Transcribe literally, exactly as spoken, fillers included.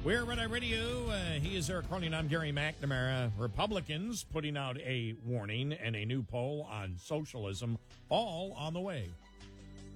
We're Red Eye Radio. Uh, he is Eric Cronin. I'm Gary McNamara. Republicans putting out a warning and a new poll on socialism, all on the way.